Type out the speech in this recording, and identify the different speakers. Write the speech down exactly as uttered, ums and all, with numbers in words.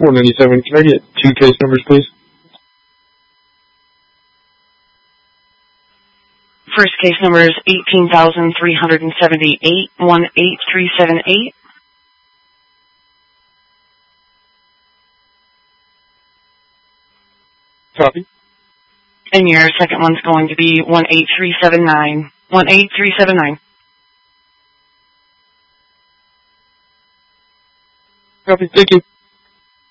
Speaker 1: four ninety-seven. Can I get two case numbers, please?
Speaker 2: First case number is eighteen thousand three hundred seventy-eight, one eight three seven eight.
Speaker 1: Copy.
Speaker 2: And your second one's going to be one eight three seven nine, one eight three seven nine.
Speaker 1: Copy. Thank you.